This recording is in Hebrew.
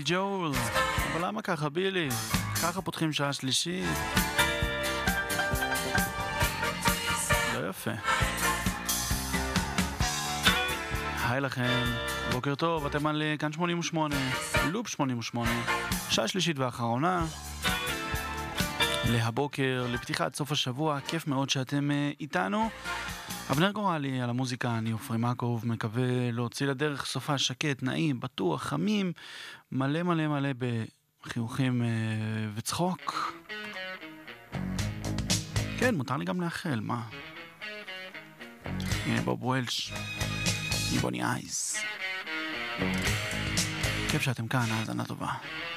ג'ול. אבל למה ככה, בילי? ככה פותחים שעה שלישית. לא יפה. היי לכם, בוקר טוב, אתם על כאן 88, לופ 88, שעה שלישית ואחרונה. להבוקר, לפתיחת סוף השבוע, כיף מאוד שאתם איתנו. אבנר גורלי על המוזיקה, אני עופרי מקוב, מקווה להוציא לדרך סופה שקט, נעים, בטוח, חמים, מלא מלא מלא בחיוכים וצחוק. כן, מותר לי גם לאחל, מה? הנה בוב וולש, מבוני אייס. כיף שאתם כאן, האזנה טובה.